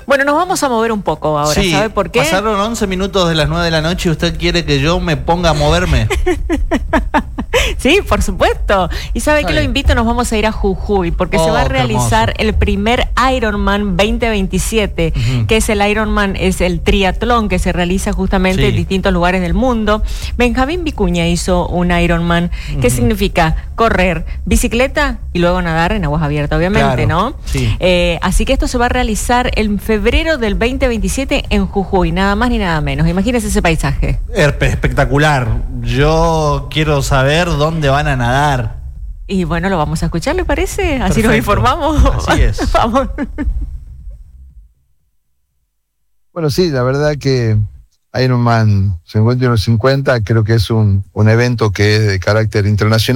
Bueno, nos vamos a mover un poco ahora, Sí, ¿sabe por qué? pasaron 11 minutos de las 9 de la noche y usted quiere que yo me ponga a moverme. Sí, por supuesto. ¿Y sabe qué? Lo invito, nos vamos a ir a Jujuy, porque se va a realizar el primer Ironman 2027, que es el Ironman, es el triatlón que se realiza justamente en distintos lugares del mundo. Benjamín Vicuña hizo un Ironman, que significa correr, bicicleta y luego nadar en aguas abiertas, obviamente, ¿no? Sí. Así que esto se va a realizar en febrero del 2027 en Jujuy, nada más ni nada menos. Imagínese ese paisaje. Espectacular. Yo quiero saber dónde van a nadar. Y bueno, lo vamos a escuchar, ¿le parece? Así Perfecto. nos informamos. Así es. Vamos. Bueno, sí, la verdad que Ironman 5150 creo que es un evento que es de carácter internacional.